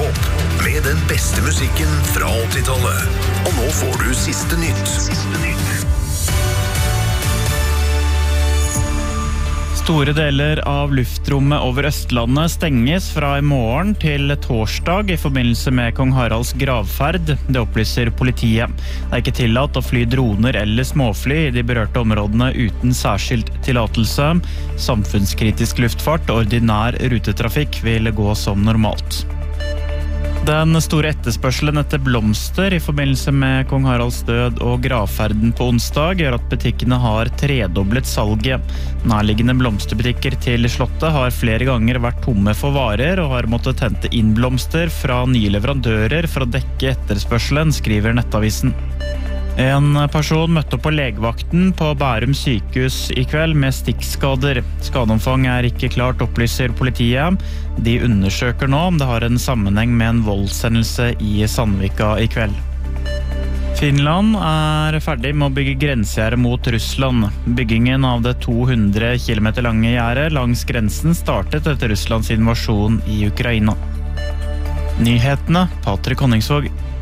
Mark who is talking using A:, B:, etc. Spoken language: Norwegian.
A: Radiofolk med den beste musikken fra 80-tallet. Og nå får du siste nytt.
B: Store deler av luftrommet over Østlandet stenges fra i morgen til torsdag i forbindelse med Kong Haralds gravferd. Det opplyser politiet. Det er ikke tillatt å fly droner eller småfly i de berørte områdene uten særskilt tillatelse. Samfunnskritisk luftfart og ordinær rutetrafikk vil gå som normalt. Den store etterspørselen etter blomster i forbindelse med Kong Haralds død og gravferden på onsdag gjør at butikkene har tredoblet salget. Nærliggende blomsterbutikker til Slottet har flere ganger vært tomme for varer og har måttet hente inn blomster fra nye leverandører for å dekke etterspørselen, skriver Nettavisen. En person møtte opp på legevakten på Bærum sykehus i kveld med stikkskader. Skadeomfang er ikke klart, opplyser politiet. De undersøker nå om det har en sammenheng med en voldshendelse i Sandvika i kveld. Finland er ferdig med å bygge grensegjerde mot Russland. Byggingen av det 200 km lange gjerdet langs grensen startet etter Russlands invasjon i Ukraina. Nyhetene, Patrik Honningsvåg.